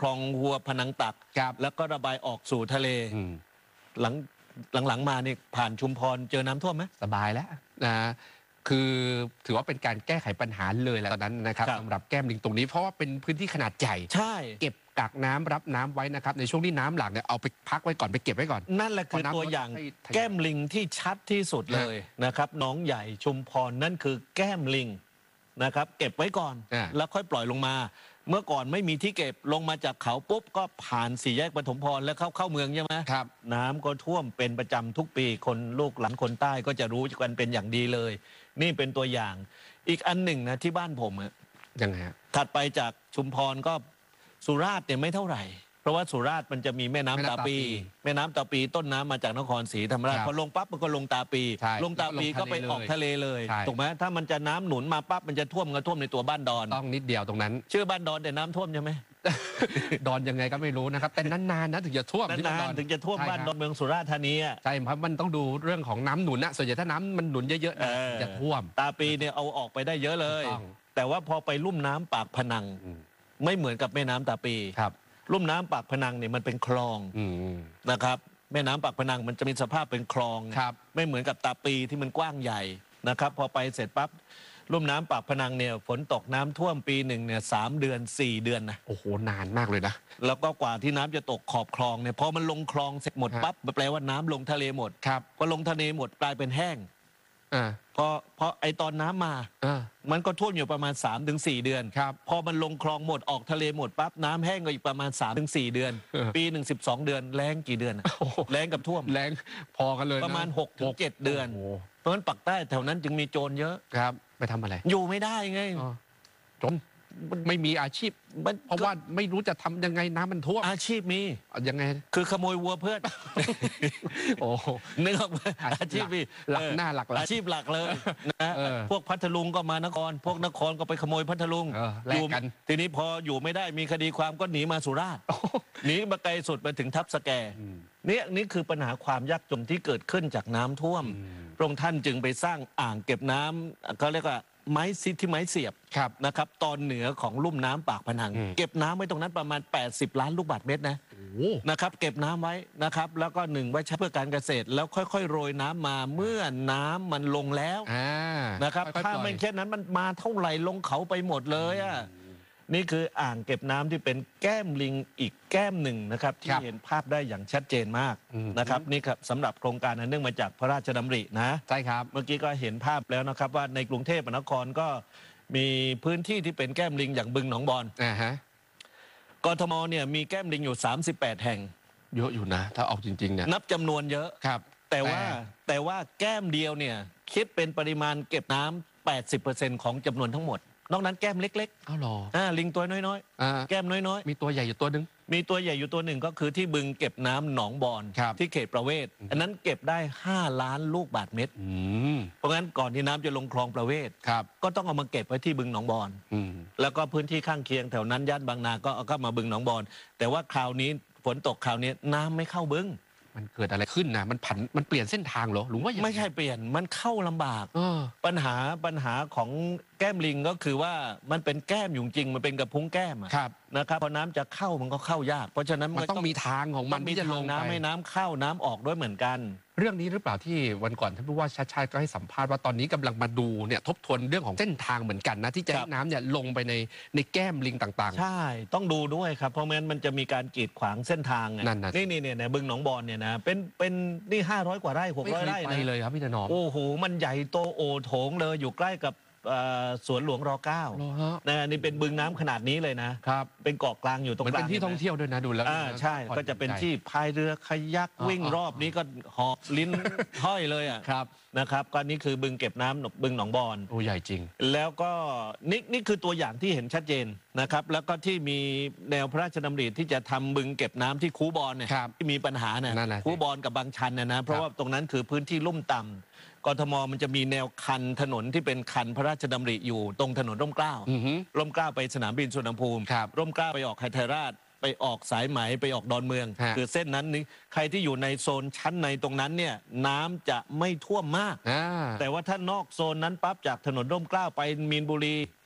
ลองหัวพนังตักแล้วก็ระบายออกสู่ทะเลหลังมานี่ผ่านชุมพรเจอน้ำท่วมไหมสบายแล้วนะคือถือว่าเป็นการแก้ไขปัญหาเลยแหละตอนนั้นนะครับสำหรับแก้มลิงตรงนี้เพราะว่าเป็นพื้นที่ขนาดใหญ่ใช่เก็บกักน้ำรับน้ำไว้นะครับในช่วงที่น้ำหลากเนี่ยเอาไปพักไว้ก่อนไปเก็บไว้ก่อนนั่นแหละคือตัวอย่างแก้มลิงที่ชัดที่สุดเลยนะครับหนองใหญ่ชุมพรนั่นคือแก้มลิงนะครับเก็บไว้ก่อนแล้วค่อยปล่อยลงมาเมื่อก่อนไม่มีที่เก็บลงมาจากเขาปุ๊บก็ผ่านสี่แยกปฐมพรแล้วเข้าเมืองใช่ไหมครับน้ำก็ท่วมเป็นประจำทุกปีคนลูกหลานคนใต้ก็จะรู้กันเป็นอย่างดีเลยนี่เป็นตัวอย่างอีกอันหนึ่งนะที่บ้านผมยังไงถัดไปจากชุมพรก็สุราษฎร์เนี่ยไม่เท่าไหร่เพราะว่าสุราษฎร์มันจะมีแม่น้ำตาปีแม่น้ำตาปีต้นน้ำมาจากนครศรีธรรมราชพอลงปั๊บมันก็ลงตาปีลงตาปีก็ไปออกทะเลเลยถูกไหมถ้ามันจะน้ำหนุนมาปั๊บมันจะท่วมก็ท่วมในตัวบ้านดอนต้องนิดเดียวตรงนั้นชื่อบ้านดอนแต่น้ำท่วมใช่ไหมดอนยังไงก็ไม่รู้นะครับแต่นานๆนะถึงจะท่วมนานๆถึงจะท่วมบ้านดอนเมืองสุราษฎร์ธานีใช่ครับมันต้องดูเรื่องของน้ำหนุนนะส่วนใหญ่ถ้าน้ำมันหนุนเยอะๆจะท่วมตาปีเนี่ยเอาออกไปได้เยอะเลยแต่ว่าพอไปลุ่มน้ำปากพนังไม่เหมือนกับแม่น้ำตาปีลุ่มน้ำปากพนังเนี่ยมันเป็นคลองนะครับแม่น้ำปากพนังมันจะมีสภาพเป็นคลองไม่เหมือนกับตาปีที่มันกว้างใหญ่นะครับพอไปเสร็จปั๊บลุ่มน้ำปากพนังเนี่ยฝนตกน้ำท่วมปีหนึ่งเนี่ย3 เดือน 4 เดือนนะโอ้โหนานมากเลยนะแล้วก็กว่าที่น้ำจะตกขอบคลองเนี่ยพอมันลงคลองเสร็จหมดปั๊บแปลว่าน้ำลงทะเลหมดพอลงทะเลหมดกลายเป็นแห้งพอไอตอนน้ำมามันก็ท่วมอยู่ประมาณ 3-4 เดือนพอมันลงคลองหมดออกทะเลหมดปั๊บน้ำแห้งก็อีกประมาณ 3-4 เดือนปีหนึ่ง12 เดือนแล้งกี่เดือนแล้งกับท่วมแล้งพอกันเลยประมาณ 6-7 เดือนเพราะฉะนั้นปักใต้แถวนั้นจึงมีโจรเยอะครับไปทำอะไรอยู่ไม่ได้ไงจนไม่มีอาชีพเพราะว่าไม่รู้จะทำยังไงน้ำมันท่วมอาชีพมียังไงคือขโมยวัวเพื่อนโอ้นึกออกไหมอาชีพมีหลักหน้าหลักอาชีพหลักเลยนะพวกพัทลุงก็มานครพวกนครก็ไปขโมยพัทลุงอยู่กันทีนี้พออยู่ไม่ได้มีคดีความก็หนีมาสุราษฎร์หนีมาไกลสุดไปถึงทับสแกนี่คือปัญหาความยากจนที่เกิดขึ้นจากน้ำท่วมพระองค์ท่านจึงไปสร้างอ่างเก็บน้ำเขาเรียกว่าไม้ซิที่ไม้เสียบนะครับตอนเหนือของลุ่มน้ำปากพนังเก็บน้ำไว้ตรงนั้นประมาณ80 ล้านลูกบาศก์เมตรนะครับเก็บน้ำไว้นะครับแล้วก็1ไว้ใช้เพื่อการเกษตรแล้วค่อยๆโรยน้ำมาเมื่อน้ำมันลงแล้วนะครับถ้าไม่เช่นนั้นมันมาเท่าไหร่ลงเขาไปหมดเลยนี่คืออ่างเก็บน้ำที่เป็นแก้มลิงอีกแก้มหนึ่งนะครับที่เห็นภาพได้อย่างชัดเจนมากนะครับนี่ครับสำหรับโครงการอันเนื่องมาจากพระราชดำรินะใช่ครับเมื่อกี้ก็เห็นภาพแล้วนะครับว่าในกรุงเทพมหานครก็มีพื้นที่ที่เป็นแก้มลิงอย่างบึงหนองบอนกทมเนี่ยมีแก้มลิงอยู่38 แห่งเยอะอยู่นะถ้าออกจริงๆเนี่ยนับจำนวนเยอะครับแต่ว่าแก้มเดียวเนี่ยคิดเป็นปริมาณเก็บน้ำ 80% ของจำนวนทั้งหมดนอกนั้นแก้มเล็กๆหรอลิงตัวน้อยๆแก้มน้อยๆมีตัวใหญ่อยู่ตัวนึงมีตัวใหญ่อยู่ตัวหนึ่งก็คือที่บึงเก็บน้ำหนองบอนที่เขตประเวศอันนั้นเก็บได้5 ล้านลูกบาศก์เมตรเพราะงั้นก่อนที่น้ำจะลงคลองประเวศก็ต้องเอามาเก็บไว้ที่บึงหนองบอนแล้วก็พื้นที่ข้างเคียงแถวนั้นย่านบางนาก็เอาเข้ามาบึงหนองบอนแต่ว่าคราวนี้ฝนตกคราวนี้น้ำไม่เข้าบึงมันเกิดอะไรขึ้นนะมันเปลี่ยนเส้นทางเหรอหรือว่าไม่ใช่เปลี่ยนมันเข้าลำบากปัญหาของแก้มลิงก็คือว่ามันเป็นแก้มอยู่จริงมันเป็นกระพุ้งแก้มนะครับพอน้ำจะเข้ามันก็เข้ายากเพราะฉะนั้นมันต้องมีทางของมันที่จะลงน้ำให้น้ำเข้าน้ำออกด้วยเหมือนกันเรื่องนี้หรือเปล่าที่วันก่อนท่านผู้ว่าชาติชาติก็ให้สัมภาษณ์ว่าตอนนี้กำลังมาดูเนี่ยทบทวนเรื่องของเส้นทางเหมือนกันนะที่จะให้น้ำเนี่ยลงไปในแก้มลิงต่างๆใช่ต้องดูด้วยครับเพราะงั้นมันจะมีการกีดขวางเส้นทางนี่เนี่ยบึงหนองบอนเนี่ยนะเป็นนี่500 กว่าไร่600 ไร่เลยครับพี่ถนอมโอ้โหมันใหญ่โตโอโถงเลยอยู่ใกล้กับสวนหลวงร.9นะนี่เป็นบึงน้ำขนาดนี้เลยนะครับเป็นเกาะกลางอยู่ตรงกลางเป็นที่ท่องเที่ยวด้วยนะดูแล้วใช่ก็จะเป็นที่พายเรือคายักวิ่งรอบนี้ก็หอบลิ้นห้อยเลยนะครับก็นี่คือบึงเก็บน้ำบึงหนองบอนโอ้ใหญ่จริงแล้วก็นี่คือตัวอย่างที่เห็นชัดเจนนะครับแล้วก็ที่มีแนวพระราชดำริที่จะทำบึงเก็บน้ำที่คูบอนเนี่ยที่มีปัญหาเนี่ยคูบอนกับบางชันนะเพราะว่าตรงนั้นคือพื้นที่ลุ่มต่ำกทมมันจะมีแนวคันถนนที่เป็นคันพระราชดำริอยู่ตรงถนนร่มเกล้าไปสนามบินสุวรรณภูมิร่มเกล้าไปออกไทยราชไปออกสายไหมไปออกดอนเมืองคือเส้นนั้นนี่ใครที่อยู่ในโซนชั้นในตรงนั้นเนี่ยน้ำจะไม่ท่วมมากแต่ว่าถ้านอกโซนนั้นปั๊บจากถนนร่มเกล้าไปมีนบุรี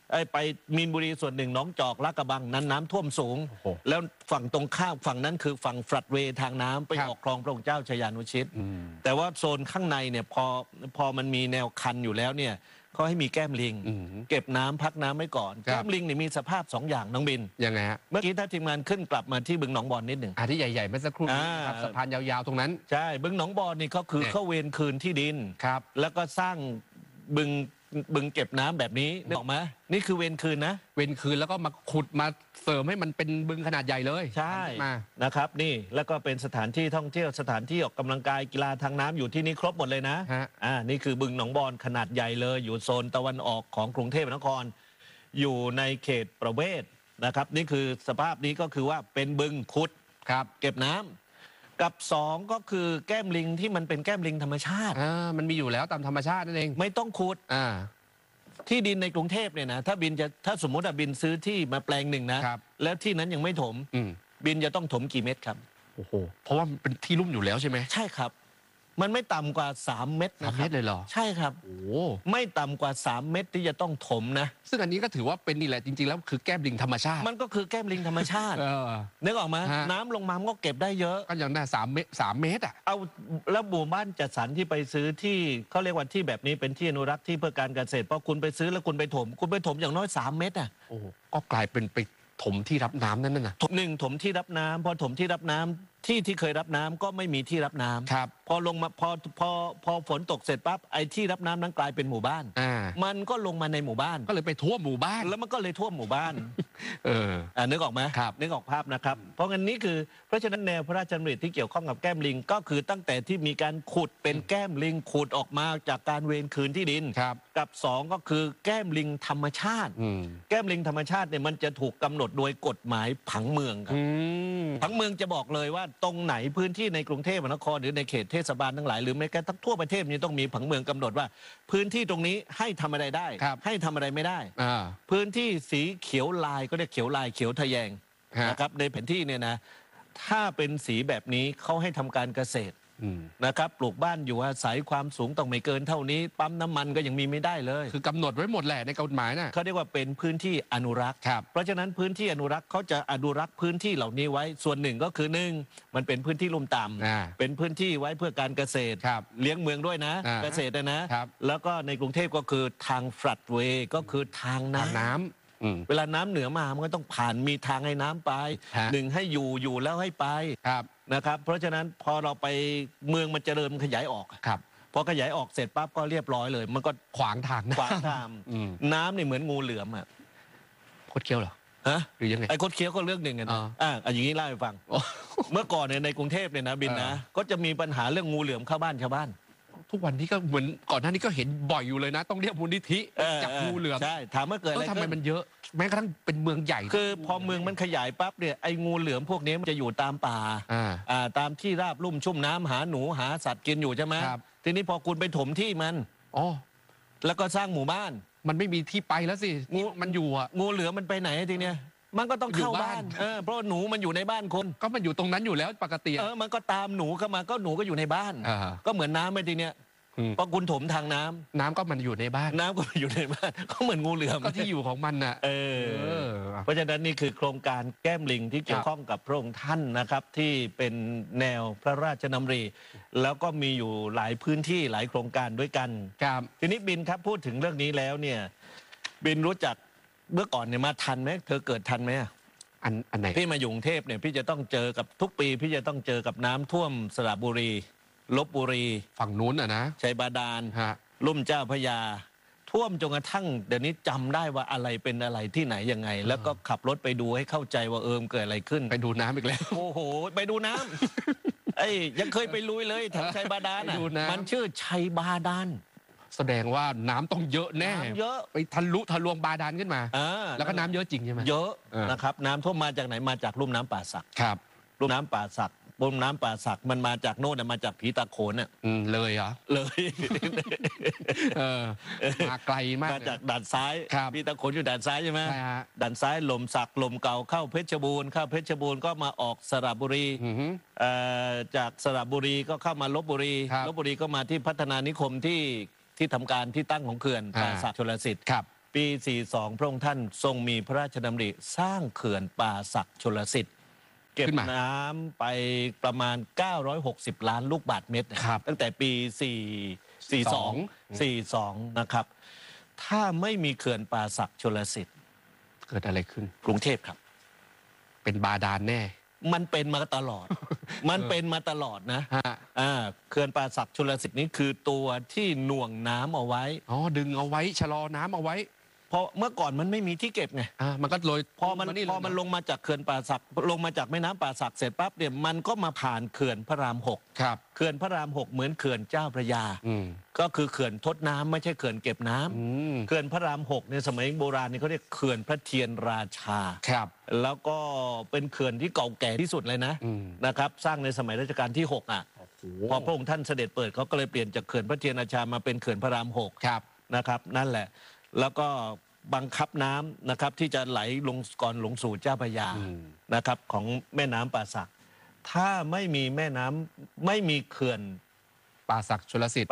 ไปมีนบุรีส่วนหนึ่งหนองจอกลาดกระบังนั้นน้ำท่วมสูง แล้วฝั่งตรงข้ามฝั่งนั้นคือฝั่งฟลัดเวย์ทางน้ำไปออกคลองพระองค์เจ้าชยานุชิตแต่ว่าโซนข้างในเนี่ยพอมันมีแนวคันอยู่แล้วเนี่ยเขาให้มีแก้มลิงเก็บน้ำพักน้ำไว้ก่อนแก้มลิงเนี่ยมีสภาพ2อย่างน้องบินยังไงฮะเมื่อกี้ถ้าทีมงานขึ้นกลับมาที่บึงหนองบอนนิดหนึ่งที่ใหญ่ๆเมื่อสักครู่ครับสะพานยาวๆตรงนั้นใช่บึงหนองบอนนี่ก็คือเข้าเวรคืนที่ดินครับแล้วก็สร้างบึงเก็บน้ำแบบนี้นึกออกไหมนี่คือเวรคืนนะเวรคืนแล้วก็มาขุดมาเสริมให้มันเป็นบึงขนาดใหญ่เลยใช่นะครับนี่แล้วก็เป็นสถานที่ท่องเที่ยวสถานที่ออกกำลังกายกีฬาทางน้ำอยู่ที่นี่ครบหมดเลยนะนี่คือบึงหนองบอนขนาดใหญ่เลยอยู่โซนตะวันออกของกรุงเทพมหานครอยู่ในเขตประเวศนะครับนี่คือสภาพนี้ก็คือว่าเป็นบึงขุดครับเก็บน้ำกับ2ก็คือแก้มลิงที่มันเป็นแก้มลิงธรรมชาติมันมีอยู่แล้วตามธรรมชาตินั่นเองไม่ต้องขุดที่ดินในกรุงเทพเนี่ยนะถ้าสมมติบินซื้อที่มาแปลงหนึ่งนะแล้วที่นั้นยังไม่ถมบินจะต้องถมกี่เม็ดครับโอ้โหเพราะว่ามันเป็นที่ลุ่มอยู่แล้วใช่ไหมใช่ครับมันไม่ต่ำกว่า3เม็ดนะครับ 3 เม็ดเลยเหรอใช่ครับโอ้ไม่ต่ำกว่า3เม็ดที่จะต้องถมนะซึ่งอันนี้ก็ถือว่าเป็นนี่แหละจริงๆแล้วคือแก้มลิงธรรมชาติมันก็คือแก้มลิงธรรมชาตินึกออกไหมน้ำลงมามันก็เก็บได้เยอะก็อย่างนั้น3 เมตรเอาแล้วหมู่บ้านจัดสรรที่ไปซื้อที่เขาเรียกว่าที่แบบนี้เป็นที่อนุรักษ์ที่เพื่อการเกษตรพอคุณไปซื้อแล้วคุณไปถมอย่างน้อย3 เม็ดโอ้ก็กลายเป็นไปถมที่รับน้ำนั่นน่ะถมที่รับน้ำพอถมที่รับน้ำที่เคยรับน้ำก็ไม่มีที่รับน้ำครับพอลงมาพอฝนตกเสร็จปั๊บไอ้ที่รับน้ำนั้นกลายเป็นหมู่บ้านมันก็ลงมาในหมู่บ้านก็เลยไปท่วมหมู่บ้านแล้วมันก็เลยท่วมหมู่บ้านนึกออกไหมครับนึกออกภาพนะครับเพราะงั้นนี่คือเพราะฉะนั้นแนวพระราชดำริที่เกี่ยวข้องกับแก้มลิงก็คือตั้งแต่ที่มีการขุดเป็นแก้มลิงขุดออกมาจากการเวรคืนที่ดินกับ2ก็คือแก้มลิงธรรมชาติแก้มลิงธรรมชาติเนี่ยมันจะถูกกำหนดโดยกฎหมายผังเมืองครับผังเมืองจะบอกเลยว่าตรงไหนพื้นที่ในกรุงเทพมหานครหรือในเขตเทศบาลทั้งหลายหรือแม้กระทั่งทั่วประเทศนี้ต้องมีผังเมืองกำหนดว่าพื้นที่ตรงนี้ให้ทำอะไรได้ให้ทำอะไรไม่ได้พื้นที่สีเขียวลายก็เรียกเขียวลายเขียวทะแยงนะครับในแผนที่เนี่ยนะถ้าเป็นสีแบบนี้เขาให้ทำการเกษตรนะครับปลูกบ้านอยู่อาศัยความสูงต้องไม่เกินเท่านี้ปั๊มน้ำมันก็ยังมีไม่ได้เลยคือกำหนดไว้หมดแหละในกฎหมายนะเขาเรียกว่าเป็นพื้นที่อนุรักษ์เพราะฉะนั้นพื้นที่อนุรักษ์เขาจะอนุรักษ์พื้นที่เหล่านี้ไว้ส่วนหนึ่งก็คือ1มันเป็นพื้นที่ลุ่มต่ำเป็นพื้นที่ไว้เพื่อการเกษตรเลี้ยงเมืองด้วยนะเกษตรนะแล้วก็ในกรุงเทพก็คือทางฟลัดเวย์ก็คือทางน้ำเวลาน้ำเหนือมามันก็ต้องผ่านมีทางให้น้ำไป1ให้อยู่แล้วให้ไปนะครับเพราะฉะนั้นพอเราไปเมืองมันเจริญขยายออกพอขยายออกเสร็จปั๊บก็เรียบร้อยเลยมันก็ขวางทางน้ำเนี่ยเหมือนงูเหลือมคดเคี้ยวเหรอหรือยังไงไอ้คดเคี้ยวก็เรื่องหนึ่งนะอย่างนี้เล่าให้ฟังเมื่อก่อนเนี่ยในกรุงเทพเนี่ยนะบินนะก็จะมีปัญหาเรื่องงูเหลือมเข้าบ้านชาวบ้านทุกวันนี้ก็เหมือนก่อนหน้านี้ก็เห็นบ่อยอยู่เลยนะต้องเรียกมูลนิธิจับงูเหลือมใช่ถามว่าเกิดอะไรทำไมมันเยอะแม้กระทั่งเป็นเมืองใหญ่คือพอเมืองมันขยายปั๊บเนี่ยไอ้งูเหลือมพวกนี้มันจะอยู่ตามป่าตามที่ราบลุ่มชุ่มน้ำหาหนูหาสัตว์กินอยู่ใช่ไหมทีนี้พอคุณไปถมที่มันแล้วก็สร้างหมู่บ้านมันไม่มีที่ไปแล้วสิงูมันอยู่งูเหลือมมันไปไหนทีเนี้ยมันก็ต้องเข้าบ้านเพราะหนูมันอยู่ในบ้านคนก็มันอยู่ตรงนั้นอยู่แล้วปกติมันก็ตามหนูเข้ามาก็หนูก็อยู่ในบ้านก็เหมือนน้ำไปทีเนี้ยพอคุณถมทางน้ำก็มันอยู่ในบ้านน้ำก็อยู่ในบ้านก็เหมือนงูเหลือมก็ที่อยู่ของมันน่ะเพราะฉะนั้นนี่คือโครงการแก้มลิงที่เกี่ยวข้องกับพระองค์ท่านนะครับที่เป็นแนวพระราชดำริแล้วก็มีอยู่หลายพื้นที่หลายโครงการด้วยกันทีนี้บินครับพูดถึงเรื่องนี้แล้วเนี่ยบินรู้จักเมื่อก่อนเนี่ยมาทันไหมเธอเกิดทันไหมอันไหนพี่มาอยู่กรุงเทพเนี่ยพี่จะต้องเจอกับทุกปีพี่จะต้องเจอกับน้ำท่วมสระบุรีลพบุรีฝั่งนู้นนะชัยบาดาลลุ่มเจ้าพระยาท่วมจนกระทั่งเดี๋ยวนี้จำได้ว่าอะไรเป็นอะไรที่ไหนยังไงแล้วก็ขับรถไปดูให้เข้าใจว่าเกิดอะไรขึ้นไปดูน้ำอีกแล้วโอ้โหไปดูน้ำยังเคยไปลุยเลยแถวชัยบาดาลมันชื่อชัยบาดาลแสดงว่าน้ำต้องเยอะแน่เยอะไปทะลวงบาดาลขึ้นมาแล้วก็น้ำเยอะจริงใช่ไหมเยอะนะครับน้ำท่วมมาจากไหนมาจากลุ่มน้ำป่าสักลุ่มน้ำป่าสักบนน้ำป่าสักมันมาจากโน่นมาจากผีตาโขนเลยเหรอเลยมาไกลมากมาจากด่านซ้ายผีตาโขนอยู่ด่านซ้ายใช่ไหมด่านซ้ายลมสักลมเก่าเข้าเพชรบูรณ์ก็มาออกสระบุรีจากสระบุรีก็เข้ามาลพบุรีก็มาที่พัฒนานิคมที่ทำการที่ตั้งของเขื่อนป่าสักชลสิทธิ์ปีปี 42 พระองค์ท่านทรงมีพระราชดำริสร้างเขื่อนป่าสักชลสิทธิ์เก็บน้ำไปประมาณ 960 ล้านลูกบาศก์เมตรตั้งแต่ปี 42 นะครับถ้าไม่มีเขื่อนป่าสักชลสิทธิ์เกิดอะไรขึ้นกรุงเทพครับเป็นบาดาลแน่มันเป็นมาตลอด มันเป็นมาตลอดนะเขื่อนป่าสักชลสิทธิ์นี้คือตัวที่หน่วงน้ำเอาไว้ดึงเอาไว้ชะลอน้ำเอาไว้เพราะเมื่อก่อนมันไม่มีที่เก็บไงมันก็เลยพอมันลงมาจากเขื่อนป่าสักลงมาจากแม่น้ำป่าสักเสร็จปั๊บเนี่ยมันก็มาผ่านเขื่อนพระราม 6 ครับเขื่อนพระราม 6เหมือนเขื่อนเจ้าพระยาก็คือเขื่อนทดน้ำไม่ใช่เขื่อนเก็บน้ำเขื่อนพระราม 6ในสมัยโบราณนี่เขาเรียกเขื่อนพระเทียนราชาครับแล้วก็เป็นเขื่อนที่เก่าแก่ที่สุดเลยนะครับสร้างในสมัยรัชกาลที่6พอพระองค์ท่านเสด็จเปิดเขาก็เลยเปลี่ยนจากเขื่อนพระเทียนราชามาเป็นเขื่อนพระราม 6นะครับนั่นแหละแล้วก็บังคับน้ำนะครับที่จะไหลลงก่อนลงสู่เจ้าพระยานะครับของแม่น้ำป่าสักถ้าไม่มีแม่น้ำไม่มีเขื่อนป่าสักชลสิทธิ์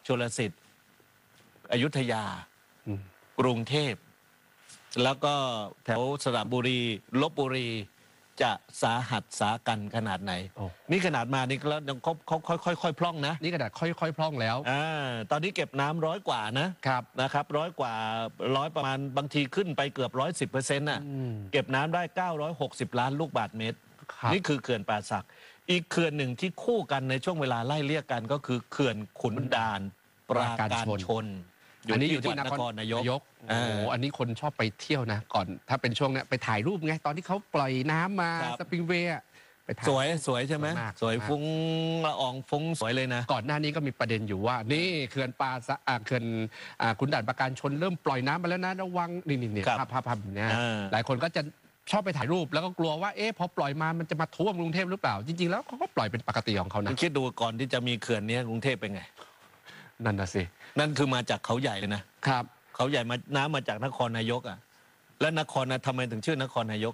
อยุธยากรุงเทพแล้วก็แถวสระบุรีลพบุรีจะสาหัสสากันขนาดไหนนี่ขนาดมานี่แล้วยังเขาค่อยพล่องนะนี่ขนาดค่อยพล่องแล้วตอนนี้เก็บน้ำ100 กว่านะครับ100 กว่า100ประมาณบางทีขึ้นไปเกือบ110%น่ะเก็บน้ำได้960 ล้านลูกบาศก์เมตรนี่คือเขื่อนป่าสักอีกเขื่อนหนึ่งที่คู่กันในช่วงเวลาไล่เลี่ยกันก็คือเขื่อนขุนด่านปราการชนอันนี้อยู่ที่นครนายกอันนี้คนชอบไปเที่ยวนะก่อนถ้าเป็นช่วงนี้ไปถ่ายรูปไงตอนที่เขาปล่อยน้ำมาสปริงเวย์ไปถ่ายสวยใช่ไหมสวยฟุ้งละอองฟุ้งสวยเลยนะก่อนหน้านี้ก็มีประเด็นอยู่ว่านี่เขื่อนป่าเขื่อนขุนด่านปราการชนเริ่มปล่อยน้ำมาแล้วนะระวังนี่ภาพเนี่ยหลายคนก็จะชอบไปถ่ายรูปแล้วก็กลัวว่าพอปล่อยมามันจะมาท่วมกรุงเทพหรือเปล่าจริงๆแล้วเขาก็ปล่อยเป็นปกติของเขานะคิดดูก่อนที่จะมีเขื่อนนี้กรุงเทพเป็นไงนั่นน่ะสินั่นคือมาจากเขาใหญ่เลยนะครับเขาใหญ่มาน้ำมาจากนครนายกและนครทำไมถึงชื่อนครนายก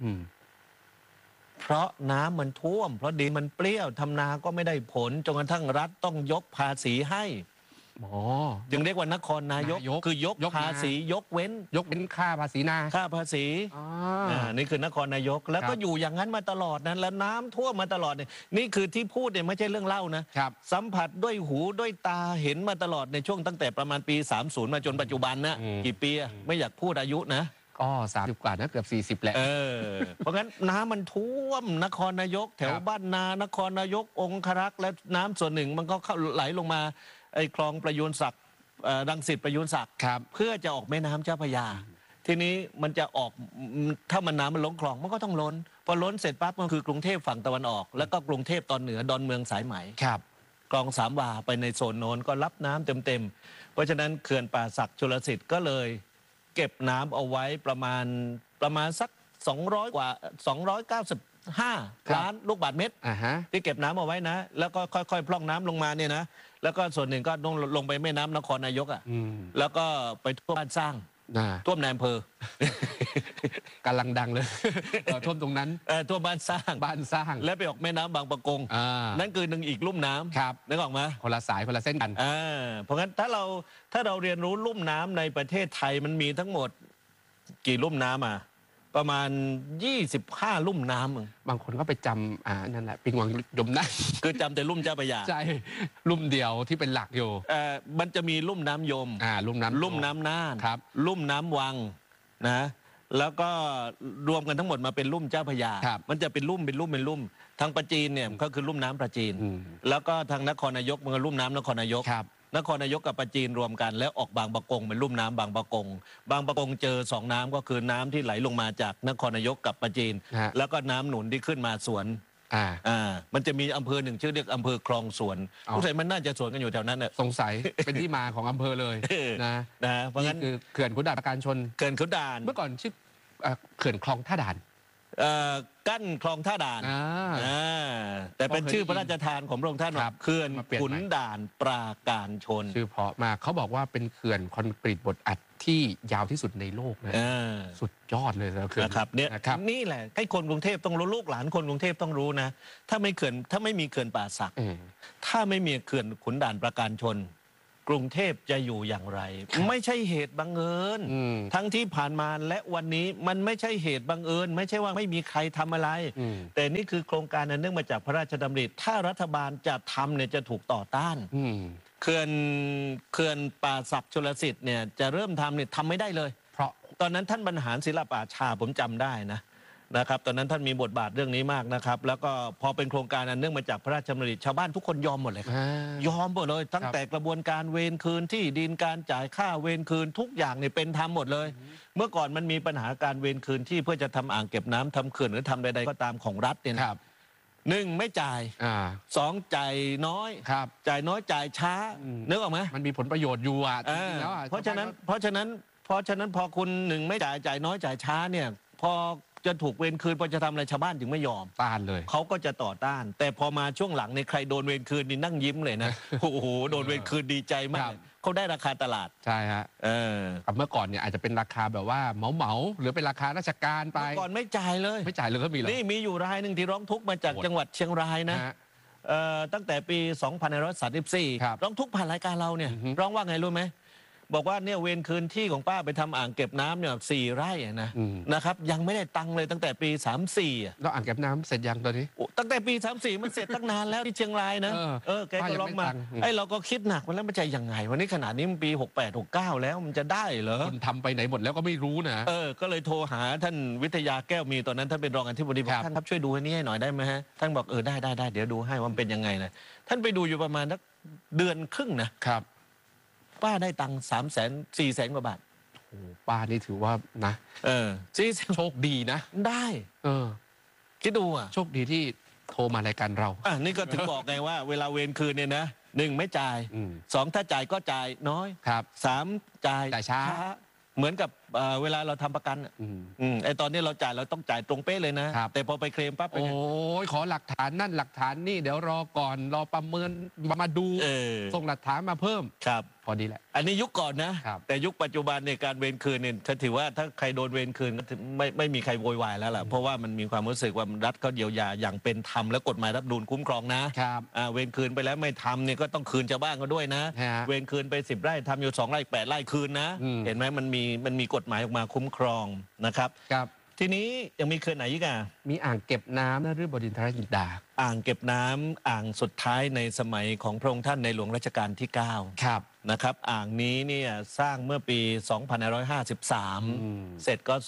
เพราะน้ำมันท่วมเพราะดินมันเปรี้ยวทำนาก็ไม่ได้ผลจนกระทั่งรัฐต้องยกภาษีให้จึงเรียกว่านครนายกคือยกภาษียกเว้นค่าภาษีนาค่าภาษีนี่คือนครนายกแล้วก็อยู่อย่างนั้นมาตลอดนั้นแล้วน้ำท่วมมาตลอดนี่คือที่พูดเนี่ยไม่ใช่เรื่องเล่านะสัมผัสด้วยหูด้วยตาเห็นมาตลอดในช่วงตั้งแต่ประมาณปี30มาจนปัจจุบันนะกี่ปีไม่อยากพูดอายุนะก็30 กว่านะเกือบ40แหละเพราะงั้นน้ำมันท่วมนครนายกแถวบ้านนานครนายกองครักษ์และน้ำส่วนหนึ่งมันก็เข้าไหลลงมาไอ้คลองประยูนศักดิ์รังสิตประยูนศักดิ์เพื่อจะออกแม่น้ำเจ้าพระยาทีนี้มันจะออกถ้ามันน้ำมันล้นคลองมันก็ต้องล้นพอล้นเสร็จปั๊บก็คือกรุงเทพฝั่งตะวันออกแล้วก็กรุงเทพตอนเหนือดอนเมืองสายไหมคลองสามวาไปในโซนโน้นก็รับน้ำเต็มเพราะฉะนั้นเขื่อนป่าสักชลสิทธิ์ก็เลยเก็บน้ำเอาไว้ประมาณสัก200 กว่า295 ล้านลูกบาศก์เมตรที่เก็บน้ำเอาไว้นะแล้วก็ค่อยๆพร่องน้ำลงมาเนี่ยนะแล้วก็ส่วนหนึ่งก็ลงไปแม่น้ำนครนายกแล้วก็ไปท่วมบ้านสร้างท่วมในอำเภอกำลังดังเลยท่วมตรงนั้นท่วมบ้านสร้างและไปออกแม่น้ำบางปะกงนั่นคือหนึ่งอีกลุ่มน้ำนึกออกไหมคนละสายคนละเส้นกันเพราะงั้นถ้าเราเรียนรู้ลุ่มน้ำในประเทศไทยมันมีทั้งหมดกี่ลุ่มน้ำประมาณ25ลุ่มน้ำบางคนก็ไปจำนั่นแหละปิงวังยมน่านคือจำแต่ลุ่มเจ้าพระยาใช่ลุ่มเดียวที่เป็นหลักอยู่มันจะมีลุ่มน้ำยมลุ่มน้ำน่านลุ่มน้ำวังนะแล้วก็รวมกันทั้งหมดมาเป็นลุ่มเจ้าพระยามันจะเป็นลุ่มทางปราจีนเนี่ยก็คือลุ่มน้ำปราจีนแล้วก็ทางนครนายกมันก็ลุ่มน้ำนครนายกนครนายกกับปราจีนรวมกันแล้วออกบางปะกงเป็นลุ่มน้ำบางปะกงเจอ2น้ำก็คือน้ำที่ไหลลงมาจากนครนายกกับปราจีนแล้วก็น้ำหนุนที่ขึ้นมาสวนมันจะมีอำเภอหนึ่งชื่อเรียกอำเภอคลองสวนสงสัยมันน่าจะสวนกันอยู่แถวนั้นสงสัยเป็นที่มาของอำเภอเลยนะเพราะงั้นคือเขื่อนขุนด่านปราการชนเขื่อนขุนด่านเมื่อก่อนชื่อเขื่อนคลองท่าด่านกั้นคลองท่าด่านแต่เป็นชื่อพระราชทานของพระองค์ท่านเขื่อนขุนด่านปราการชนชื่อเพราะมากเขาบอกว่าเป็นเขื่อนคอนกรีตบดอัดที่ยาวที่สุดในโลกนะสุดยอดเลยนะครับเนี่ยนี่แหละให้คนกรุงเทพต้องรู้ลูกหลานคนกรุงเทพต้องรู้นะถ้าไม่มีเขื่อนป่าสักถ้าไม่มีเขื่อนขุนด่านปราการชนกรุงเทพจะอยู่อย่างไร ไม่ใช่เหตุบังเอิญทั้งที่ผ่านมาและวันนี้มันไม่ใช่เหตุบังเอิญไม่ใช่ว่าไม่มีใครทำอะไร แต่นี่คือโครงการอันเนื่องมาจากพระราชดำริถ้ารัฐบาลจะทำเนี่ยจะถูกต่อต้านเขื่อนป่าสักชลสิทธิ์เนี่ยจะเริ่มทำเนี่ยทำไม่ได้เลยเพราะตอนนั้นท่านบรรหารศิลปอาชาผมจำได้นะครับตอนนั้นท่านมีบทบาทเรื่องนี้มากนะครับแล้วก็พอเป็นโครงการอันเนื่องมาจากพระราชดำริชาวบ้านทุกคนยอมหมดเลยครับยอมหมดเลยตั้งแต่กระบวนการเวรคืนที่ดินการจ่ายค่าเวรคืนทุกอย่างเนี่ยเป็นธรรมหมดเลย เมื่อก่อนมันมีปัญหาการเวรคืนที่เพื่อจะทำอ่างเก็บน้ำทำเขื่อนหรือทำใดๆก็ตามของรัฐเนี่ยนะหนึ่งไม่จ่ายสองจ่ายน้อยจ่ายน้อยจ่ายช้านึกออกไหมมันมีผลประโยชน์อยู่อ่ะเพราะฉะนั้นพอคุณหนึ่งไม่จ่ายน้อยจ่ายช้าเนี่ยพอจะถูกเวรคืนพอจะทำอะไรชาวบ้านถึงไม่ยอมต้านเลยเขาก็จะต่อต้านแต่พอมาช่วงหลังในใครโดนเวรคืนนี่นั่งยิ้มเลยนะโอ้โหโดนเวรคืนดีใจมากเขาได้ราคาตลาดใช่ฮะเมื่อก่อนเนี่ยอาจจะเป็นราคาแบบว่าเหมาหรือเป็นราคาราชการไปก่อนไม่จ่ายเลยก็มีนี่มีอยู่รายหนึ่งที่ร้องทุกข์มาจากจังหวัดเชียงรายนะตั้งแต่ปี 2534 ร้องทุกข์ผ่านรายการเราเนี่ยร้องว่าไงรู้ไหมบอกว่าเนี่ยเวรคืนที่ของป้าไปทำอ่างเก็บน้ำเนี่ย4 ไร่นะครับยังไม่ได้ตังค์เลยตั้งแต่ปี 34แล้วอ่างเก็บน้ำเสร็จยังตอนนี้ตั้งแต่ปี 34มันเสร็จตั้งนานแล้วที่เชียงรายนะแกก็ร้องมาไอ้เราก็คิดหนักมันแล้วมันจะยังไงวันนี้ขนาดนี้มันปี 68 69แล้วมันจะได้เหรอคนทำไปไหนหมดแล้วก็ไม่รู้นะก็เลยโทรหาท่านวิทยาแก้วมีตอนนั้นท่านเป็นรองอธิบดีบอกท่านครับช่วยดูให้นี่ให้หน่อยได้ไหมฮะท่านบอกได้เดี๋ยวดูให้ว่ามันเป็นยังไงนะท่านไปดูอยู่ประมาณสักเดือนครึ่งนะครับป้าได้ตังค์300,000 400,000 กว่าบาทโอ้ป้านี่ถือว่านะโชคดีนะได้คิดดูอ่ะโชคดีที่โทรมารายการเรานี่ก็ถึงบอกไงว่าเวลาเวรคืนเนี่ยนะ1ไม่จ่าย2ถ้าจ่ายก็จ่ายน้อย3จ่ายช้าเหมือนกับเวลาเราทำประกันไอ้ตอนนี้เราจ่ายเราต้องจ่ายตรงเป๊ะเลยนะแต่พอไปเคลมปั๊บโอ้ยขอหลักฐานนั่นหลักฐานนี่เดี๋ยวรอก่อนรอประเมินมาดูส่งหลักฐานมาเพิ่มครับพอดีแหละอันนี้ยุคก่อนนะแต่ยุคปัจจุบันในการเวรคืนเนี่ยถือว่าถ้าใครโดนเวรคืนก็ไม่มีใครโวยวายแล้วล่ะเพราะว่ามันมีความรู้สึกว่ารัฐเขาเยียวยาอย่างเป็นธรรมและกฎหมายรัฐธรรมนูญคุ้มครองนะเวรคืนไปแล้วไม่ทำเนี่ยก็ต้องคืนชาวบ้านเขาด้วยนะเวรคืนไป10 ไร่ทำอยู่2 ไร่8 ไร่คืนนะเห็นไหมมันมีกฎหมายออกมาคุ้มครองนะครับทีนี้ยังมีเขื่อนไหนอีกอ่ะมีอ่างเก็บน้ำนฤบดินทรจินดาอ่างเก็บน้ำอ่างสุดท้ายในสมัยของพระองค์ท่านในหลวงรัชกาลที่9ครับนะครับอ่างนี้เนี่ยสร้างเมื่อปี 2553 เสร็จก็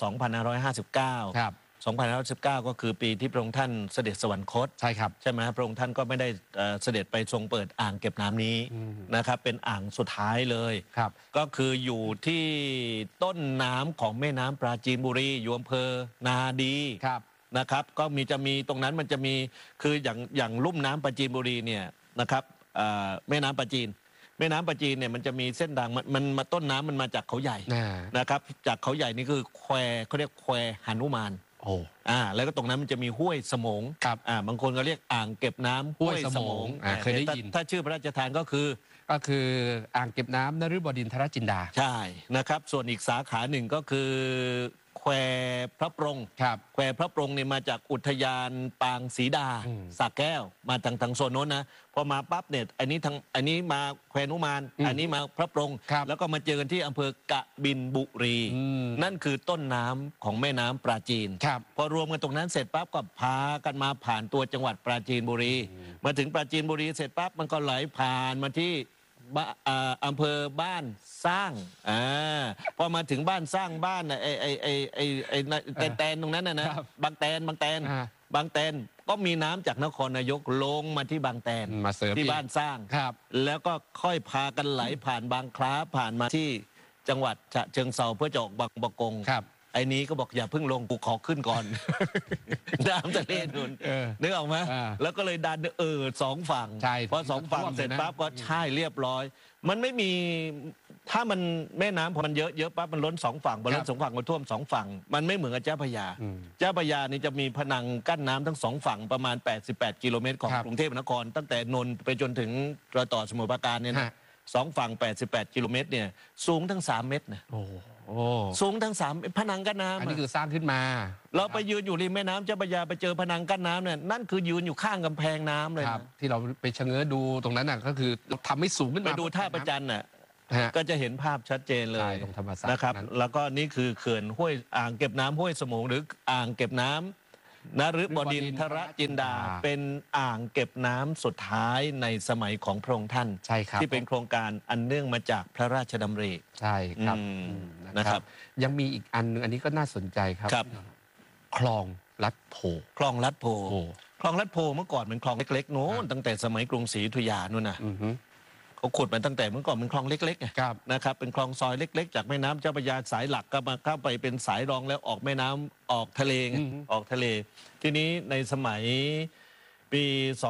2559 ครับ 2519 ก็คือปีที่พระองค์ท่านเสด็จสวรรคตใช่ครับใช่ไหมพระองค์ท่านก็ไม่ได้เสด็จไปทรงเปิดอ่างเก็บน้ำนี้นะครับเป็นอ่างสุดท้ายเลยครับก็คืออยู่ที่ต้นน้ำของแม่น้ำปราจีนบุรีอยู่อำเภอนาดีครับนะครับก็จะมีตรงนั้นมันจะมีคืออย่างลุ่มน้ำปราจีนบุรีเนี่ยนะครับแม่น้ำปราจีนเนี่ยมันจะมีเส้นทางมันมาต้นน้ำมันมาจากเขาใหญ่นะครับจากเขาใหญ่นี่คือแควเขาเรียกแควหนุมานแล้วก็ตรงนั้นมันจะมีห้วยสมงครับบางคนก็เรียกอ่างเก็บน้ำห้วยสมงเคยได้ยินถ้าชื่อพระราชทานก็คืออ่างเก็บน้ำนฤบดินทรจินดาใช่นะครับส่วนอีกสาขาหนึ่งก็คือแควพระปรงแควพระปรงเนี่ยมาจากอุทยานปางศรีดาสระแก้วมาทางโซนโน้นนะพอมาปั๊บเนี่ยอันนี้มาแควนุมานอันนี้มาพระปรงแล้วก็มาเจอกันที่อำเภอกบินบุรีนั่นคือต้นน้ำของแม่น้ำปราจีนพอรวมกันตรงนั้นเสร็จปั๊บก็พากันมาผ่านตัวจังหวัดปราจีนบุรีมาถึงปราจีนบุรีเสร็จปั๊บมันก็ไหลผ่านมาที่อำเภอบ้านสร้างพอมาถึงบ้านสร้างบ้านแตนตรงนั้นนะบางแตนก็มีน้ำจากนครนายกลงมาที่บางแตนมาเสริมที่บ้านสร้างแล้วก็ค่อยพากันไหลผ่านบางคล้าผ่านมาที่จังหวัดฉะเชิงเทราเพื่อจะออกบางปะกงไอ้นี้ก็บอกอย่าเพิ่งลงกูขอขึ้นก่อนน้ำทะเลนุนนึกออกไหมแล้วก็เลยดัน2 ฝั่งพอ2 ฝั่งเสร็จปั๊บก็ใช่เรียบร้อยมันไม่มีถ้ามันแม่น้ำพอมันเยอะปั๊บมันล้น2 ฝั่งพอล้น2 ฝั่งมันท่วม2 ฝั่งมันไม่เหมือนกับเจ้าพระยานี่จะมีผนังกั้นน้ำทั้ง2 ฝั่งประมาณ88 กิโลเมตรของกรุงเทพมหานครตั้งแต่นนท์ไปจนถึงรอยต่อสมุทรปราการเนี่ยนะ2 ฝั่ง88 กิโลเมตรเนี่ยสูงทั้ง3 เมตรนะสูงทั้ง3ผนังกั้นน้ำอันนี้คือสร้างขึ้นมาเราไปยืนอยู่ริมแม่น้ำเจ้าพระยาไปเจอผนังกั้นน้ำเนี่ยนั่นคือยืนอยู่ข้างกำแพงน้ำเลยที่เราไปชะเง้อดูตรงนั้นน่ะก็คือเราทำให้สูงขึ้นมาไปดูท่าประจันน่ะก็จะเห็นภาพชัดเจนเลยตรงธรรมศาสตร์นะครับแล้วก็นี่คือเขื่อนห้วยอ่างเก็บน้ำห้วยสมงหรืออ่างเก็บน้ำนฤบดินทรจินดาเป็นอ่างเก็บน้ำสุดท้ายในสมัยของพระองค์ท่านใช่ครับที่เป็นโครงการอันเนื่องมาจากพระราชดำริใช่ครับนะครับยังมีอีกอันนึงอันนี้ก็น่าสนใจครับคลองลัดโพคลองลัดโพคลองลัดโพเมื่อก่อนเป็นคลองเล็กๆโน้นตั้งแต่สมัยกรุงศรีอยุธยานู่นนะเขาขุดมาตั้งแต่เมื่อก่อนเป็นคลองเล็กๆนะครับเป็นคลองซอยเล็กๆจากแม่น้ำเจ้าพระยาสายหลักก็มาเข้าไปเป็นสายรองแล้วออกแม่น้ำออกทะเลออกทะเลทีนี้ในสมัยปี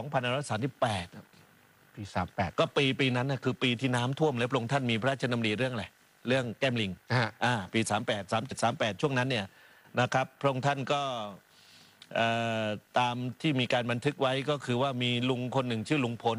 2538 ปี38 ก็ปีนั้นนะคือปีที่น้ำท่วมแล้วพระองค์ท่านมีพระราชดำริเรื่องอะไรเรื่องแก้มลิงปี38 37 38ช่วงนั้นเนี่ยนะครับพระองค์ท่านก็ตามที่มีการบันทึกไว้ก็คือว่ามีลุงคนหนึ่งชื่อลุงพล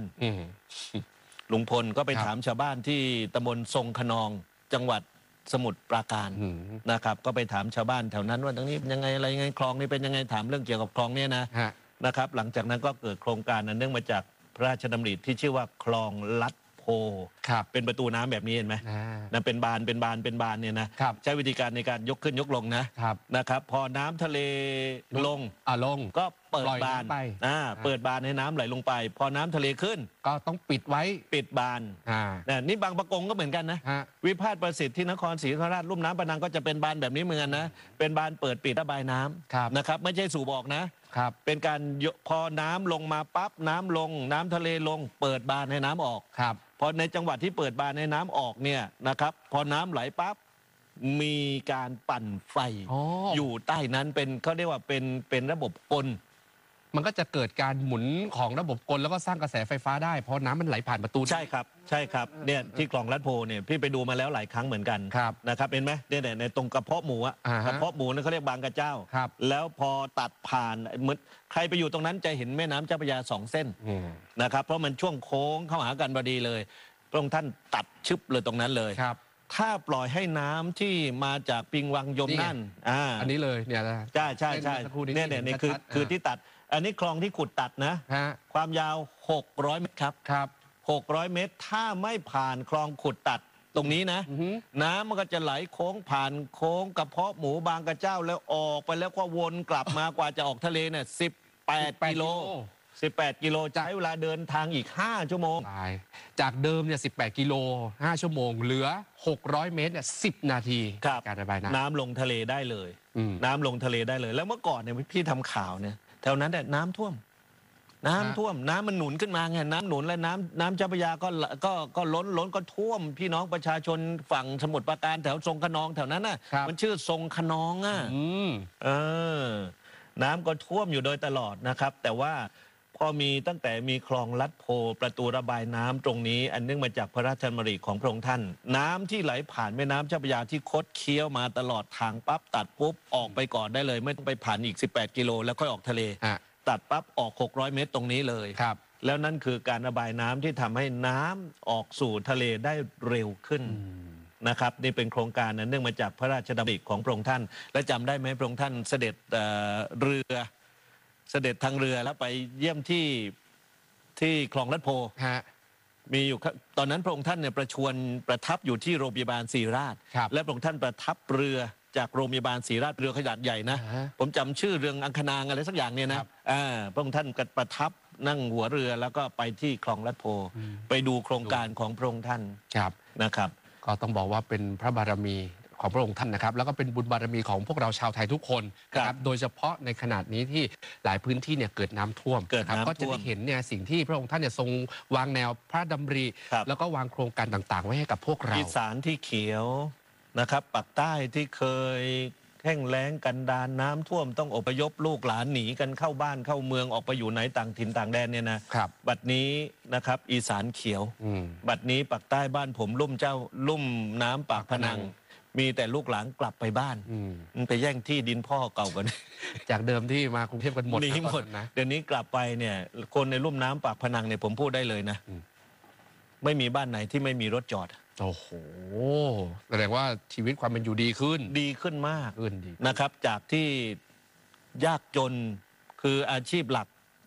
ก็ไปถามชาวบ้านที่ตำบลทรงขนองจังหวัดสมุทรปราการนะครับก็ไปถามชาวบ้านแถวนั้นว่าตรงนี้ยังไงอะไรยังไงคลองนี้เป็นยังไงถามเรื่องเกี่ยวกับคลองนี้นะครับหลังจากนั้นก็เกิดโครงการอันเนื่องมาจากพระราชดำริที่ชื่อว่าคลองลัดโพเป็นประตูน้ำแบบนี้เห็นไหมนะเป็นบานเนี่ยนะใช้วิธีการในการยกขึ้นยกลงนะครับพอน้ำทะเลลงก็เปิดบานเปิดบานให้น้ำไหลลงไปพอน้ำทะเลขึ้นก็ต้องปิดไว้ปิดบานนี่บางปะกงก็เหมือนกันนะวิพาทประสิทธิ์ที่นครศรีธรรมราชลุ่มน้ำปะนังก็จะเป็นบานแบบนี้เหมือนกันนะเป็นบานเปิดปิดระบายน้ำนะครับไม่ใช่สูบออกนะเป็นการพอน้ำลงมาปั๊บน้ำลงน้ำทะเลลงเปิดบานให้น้ำออกพอในจังหวัดที่เปิดบานให้น้ำออกเนี่ยนะครับพอน้ำไหลปั๊บมีการปั่นไฟอยู่ใต้นั้นเป็นเขาเรียกว่าเป็นระบบกลมันก็จะเกิดการหมุนของระบบกลแล้วก็สร้างกระแสไฟฟ้าได้เพราะน้ำมันไหลผ่านประตูใช่ครับเนี่ยที่คลองลัดโพเนี่ยพี่ไปดูมาแล้วหลายครั้งเหมือนกันนะครับเห็นไหมเนี่ยในตรงกระเพาะหมูกระเพาะหมูนั่นเขาเรียกบางกระเจ้าแล้วพอตัดผ่านเหมือนใครไปอยู่ตรงนั้นจะเห็นแม่น้ำเจ้าพระยา2 เส้นนะครับเพราะมันช่วงโค้งเข้าหากันพอดีเลยพระองค์ท่านตัดชึบเลยตรงนั้นเลยถ้าปล่อยให้น้ำที่มาจากปิงวังยมนั่นอันนี้เลยเนี่ยนะใช่เนี่ยคือที่ตัดอันนี้คลองที่ขุดตัดนะความยาว600 เมตรครับ600 เมตรถ้าไม่ผ่านคลองขุดตัดตรงนี้นะน้ำมันก็จะไหลโค้งผ่านโค้งกระเพาะหมูบางกระเจ้าแล้วออกไปแล้วก็วนกลับมากว่าจะออกทะเลเนี่ย18 กิโลใช้เวลาเดินทางอีก5 ชั่วโมงจากเดิมเนี่ย18 กิโล5 ชั่วโมงเหลือ600 เมตรเนี่ย10 นาทีการระบายน้ำลงทะเลได้เลยน้ำลงทะเลได้เลยแล้วเมื่อก่อนเนี่ยพี่ทำข่าวเนี่ยแถวนั้นเนี่ยน้ำท่วมน้ำมันหนุนขึ้นมาไงน้ำหนุนและน้ำเจ้าพระยาก็ล้นก็ท่วมพี่น้องประชาชนฝั่งสมุทรปราการแถวทรงขนองแถวนั้นน่ะมันชื่อทรงขนองน้ำก็ท่วมอยู่โดยตลอดนะครับแต่ว่าพอมีตั้งแต่มีคลองลัดโพประตูระบายน้ำตรงนี้อันเนื่องมาจากพระราชดำริของพระองค์ท่านน้ำที่ไหลผ่านแม่น้ำเจ้าพระยาที่คดเคี้ยวมาตลอดทางปั๊บตัดปุ๊บออกไปก่อนได้เลยไม่ต้องไปผ่านอีก18 กิโลแล้วค่อยออกทะเลตัดปั๊บออก600 เมตรตรงนี้เลยแล้วนั่นคือการระบายน้ำที่ทำให้น้ำออกสู่ทะเลได้เร็วขึ้นนะครับนี่เป็นโครงการนั้นเนื่องมาจากพระราชดำริของพระองค์ท่านและจำได้ไหมพระองค์ท่านเสด็จเสด็จทางเรือแล้วไปเยี่ยมที่คลองลัดโพมีอยู่ตอนนั้นพระองค์ท่านเนี่ยประทับอยู่ที่โรงพยาบาลศรีราชและพระองค์ท่านประทับเรือจากโรงพยาบาลศรีราชเรือขนาดใหญ่นะผมจำชื่อเรืออังคณางอะไรสักอย่างเนี่ยนะพระองค์ท่านก็ประทับนั่งหัวเรือแล้วก็ไปที่คลองลัดโพไปดูโครงการของพระองค์ท่านนะครับก็ต้องบอกว่าเป็นพระบารมีของพระองค์ท่านนะครับแล้วก็เป็นบุญบารมีของพวกเราชาวไทยทุกคนนะครับโดยเฉพาะในขนาดนี้ที่หลายพื้นที่เนี่ยเกิดน้ำท่วมก็จะได้เห็นเนี่ยสิ่งที่พระองค์ท่านเนี่ยทรงวางแนวพระดำริแล้วก็วางโครงการต่างๆไว้ให้กับพวกเราอีสานที่เขียวนะครับปากใต้ที่เคยแห้งแล้งกันดารน้ำท่วมต้องอพยพลูกหลานหนีกันเข้าบ้านเข้าเมืองออกไปอยู่ไหนต่างถิ่นต่างแดนเนี่ยนะบัดนี้นะครับอีสานเขียวบัดนี้ปากใต้บ้านผมลุ่มน้ำปากพนังมีแต่ลูกหลานกลับไปบ้านมันไปแย่งที่ดินพ่อเก่ากันจากเดิมที่มากรุงเทพกันหมดนะเดี๋ยวนี้กลับไปเนี่ยคนในลุ่มน้ำปากพนังเนี่ยผมพูดได้เลยนะไม่มีบ้านไหนที่ไม่มีรถจอดโอ้โหแสดงว่าชีวิตความเป็นอยู่ดีขึ้นมากนะครับจากที่ยากจนคืออาชีพหลัก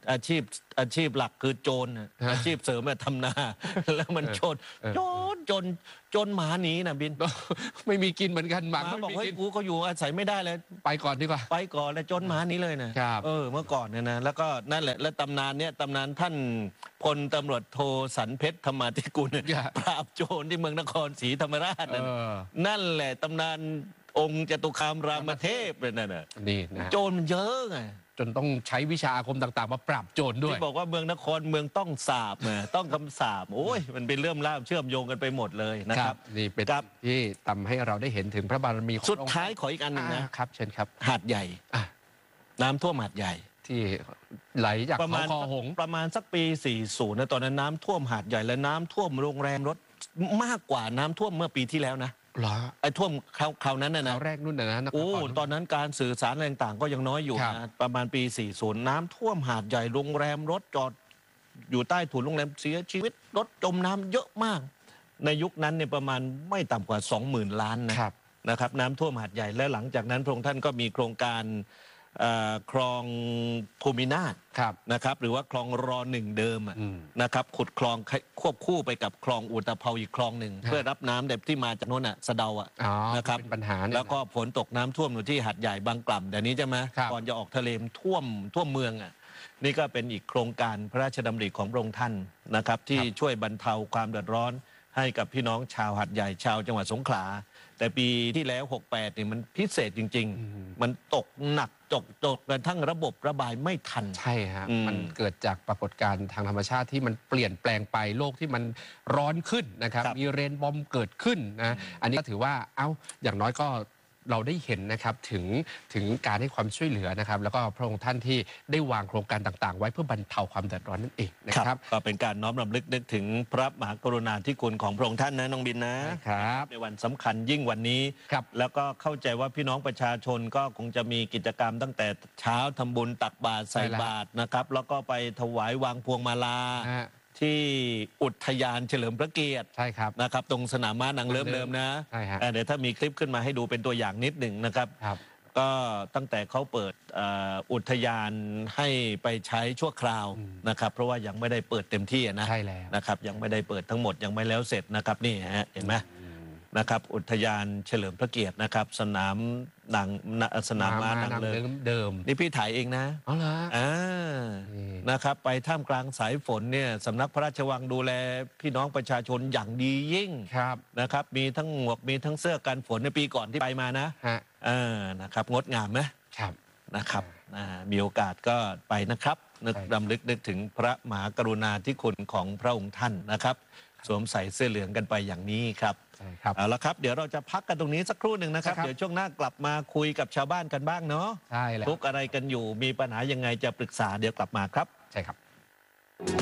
อาชีพหลักคือโจรน่ะอาชีพเสริมอะทำนาแล้วมันจนหมาหนีนะบินไม่มีกินเหมือนกันหหมามาไม่บอกมีเฮ้ยกินกูก็อยู่อาศัยไม่ได้เลยไปก่อนดีกว่าไปก่อนแล้วจนหมาหนี้เลยนะครับ เมื่อก่อนเนี่ยนะแล้วก็นั่นแหละและตำนานท่านพลตำรวจโทสันเพชรธรรมาธิกุลเนี่ยอย่าปราบโจรที่เมืองนครศรีธรรมราชนั่นแหละตำนานองค์จตุคามรามเทพเลยนั่นน่ะนี่นะโจรมันเยอะไงจนต้องใช้วิชาอาคมต่างๆ มาปราบโจรด้วยที่บอกว่าเมืองนครเมืองต้องสาบไงต้องคำสาบโอ้ยมันเป็นเรื่องล่ามเชื่อมโยงกันไปหมดเลยนะครับนี่เป็นครับที่ทำให้เราได้เห็นถึงพระบารมีของสุดท้ายขออีกอันหนึ่งนะครับเชิญครับหาดใหญ่อ่ะน้ำท่วมหาดใหญ่ที่ไหลจากประเขามาณคอหงส์ประมาณสักปี 40นะตอนนั้นน้ำท่วมหาดใหญ่และน้ำท่วมโรงแรมรถมากกว่าน้ำท่วมเมื่อปีที่แล้วนะเหรอไอ้ท่วมคราวนั้นนะคนะราวแรกนู่นนะโอ้ตอนนั้นการสื่อสารอะไรต่างๆก็ยังน้อยอยู่ครับนะประมาณปี 40 น้ำท่วมหาดใหญ่โรงแรมรถจอดอยู่ใต้ถุนโรงแรมเสียชีวิตรถจมน้ำเยอะมาก ในยุคนั้นเนี่ยประมาณไม่ต่ำกว่า 20,000 ล้านนะครับน้ำท่วมหาดใหญ่และหลังจากนั้นพระองค์ท่านก็มีโครงการคลองภูมินาถครับนะครับหรือว่าคลองรอหนึ่งเดิมอะอืมนะครับขุดคลองควบคู่ไปกับคลองอุตภเปาอีกคลองหนึ่งครับเพื่อรับน้ำแบบที่มาจากโน่นอ่ะสะเดาอ่ะอ๋อนะครับเป็นปัญหาเนี่ยแล้วก็ฝนตกน้ำท่วมอยู่ที่หาดใหญ่บางกล่ำเดี๋ยวนี้ใช่ไหมครับก่อนจะออกทะเลท่วมเมืองอ่ะนี่ก็เป็นอีกโครงการพระราชดำริของพระองค์ท่านนะครับที่ช่วยบรรเทาความเดือดร้อนให้กับพี่น้องชาวหาดใหญ่ชาวจังหวัดสงขลาแต่ปีที่แล้ว 68นี่มันพิเศษจริง ๆ มันตกหนักตกกระทั่งระบบระบายไม่ทันใช่ฮะอืมมันเกิดจากปรากฏการณ์ทางธรรมชาติที่มันเปลี่ยนแปลงไปโลกที่มันร้อนขึ้นนะครับครับมีเรนบอมเกิดขึ้นนะอันนี้ก็ถือว่าอย่างน้อยก็เราได้เห็นนะครับถึงการให้ความช่วยเหลือนะครับ แล้วก็พระองค์ท่านที่ได้วางโครงการต่างๆ ไว้เพื่อบรรเทาความเดือดร้อนนั่นเองนะครับก็เป็นการน้อมรำลึกนึกถึงพระมหากรุณาธิคุณของพระองค์ท่านนะน้องบินนะครับในวันสำคัญยิ่งวันนี้ครับแล้วก็เข้าใจว่าพี่น้องประชาชนก็คงจะมีกิจกรรมตั้งแต่เช้าทำบุญตักบาตรใส่ใช่แล้วบาตรนะครับแล้วก็ไปถวายวางพวงมาลานะฮะที่อุทยานเฉลิมพระเกียรติใช่ครับนะครับตรงสนามม้านางเลิ้มเดิมนะใช่ฮะเดี๋ยวถ้ามีคลิปขึ้นมาให้ดูเป็นตัวอย่างนิดหนึ่งนะครับครับก็ตั้งแต่เขาเปิดอุทยานให้ไปใช้ชั่วคราวนะครับเพราะว่ายังไม่ได้เปิดเต็มที่นะใช่แล้วนะครับยังไม่ได้เปิดทั้งหมดยังไม่แล้วเสร็จนะครับนี่ฮะเห็นไหมนะครับอุทยานเฉลิมพระเกียรตินะครับสนามม้านางเลิ้มเดิมนี่พี่ถ่ายเองนะอ๋อเหรออ่านี่นะครับไปท่ามกลางสายฝนเนี่ยสำนักพระราชวังดูแลพี่น้องประชาชนอย่างดียิ่งครับนะครับมีทั้งหมวกมีทั้งเสื้อกันฝนในปีก่อนที่ไปมานะฮะนะครับงดงามไหมครับนะครับมีโอกาสก็ไปนะครับนึกใช่รำลึกนึกถึงพระมหากรุณาธิคุณของพระองค์ท่านนะครับสวมใส่เสื้อเหลืองกันไปอย่างนี้ครับใช่ครับเอาละครับเดี๋ยวเราจะพักกันตรงนี้สักครู่หนึ่งนะครับครับเดี๋ยวช่วงหน้ากลับมาคุยกับชาวบ้านกันบ้างเนาะใช่แล้วทุกข์อะไรกันอยู่มีปัญหายังไงจะปรึกษาเดี๋ยวกลับมาครับใช่ครับ